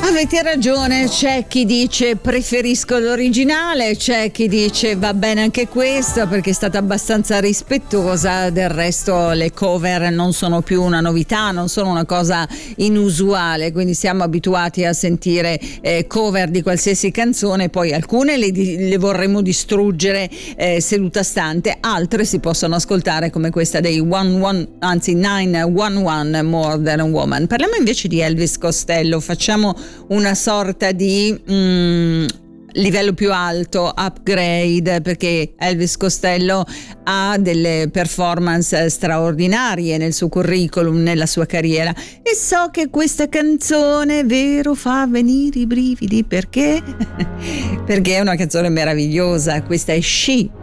Avete ragione, c'è chi dice preferisco l'originale, c'è chi dice va bene anche questo perché è stata abbastanza rispettosa, del resto le cover non sono più una novità, non sono una cosa inusuale, quindi siamo abituati a sentire cover di qualsiasi canzone, poi alcune le vorremmo distruggere seduta stante, altre si possono ascoltare come questa dei 911 More Than a Woman. Parliamo invece di Elvis Costello, facciamo una sorta di livello più alto, upgrade, perché Elvis Costello ha delle performance straordinarie nel suo curriculum, nella sua carriera, e so che questa canzone, vero, fa venire i brividi perché perché è una canzone meravigliosa. Questa è She